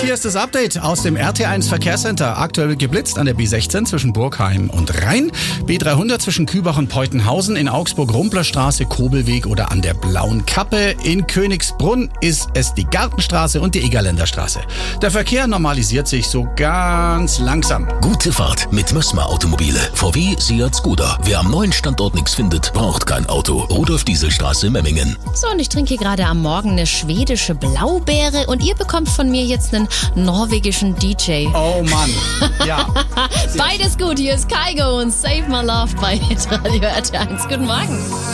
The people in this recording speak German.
hier ist das Update aus dem RT1 Verkehrscenter. Aktuell wird geblitzt an der B16 zwischen Burgheim und Rhein, B300 zwischen Kübach und Peutenhausen, in Augsburg Rumplerstraße, Kobelweg oder an der Blauen Kappe. In Königsbrunn ist es die Gartenstraße und die Egerländer Straße. Der Verkehr normalisiert sich so ganz langsam. Gute Fahrt mit Mössma Automobile. VW, Seat, Skoda. Wer am neuen Standort nichts findet, braucht kein Auto. Rudolf-Diesel-Straße, Memmingen. So, und ich trinke hier gerade am Morgen eine schwedische Blaubeere und ihr bekommt von mir jetzt einen norwegischen DJ. Oh Mann, ja. Beides gut, hier ist Kygo und Save My Love bei Radio RT1. Guten Morgen.